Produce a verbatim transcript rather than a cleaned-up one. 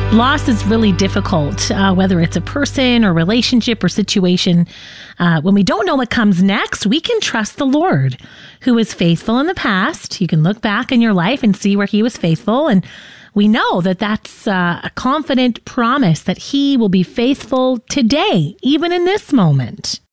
Loss is really difficult, uh, whether it's a person or relationship or situation. Uh, when we don't know what comes next, we can trust the Lord, who is faithful in the past. You can look back in your life and see where he was faithful. And we know that that's uh, a confident promise that he will be faithful today, even in this moment.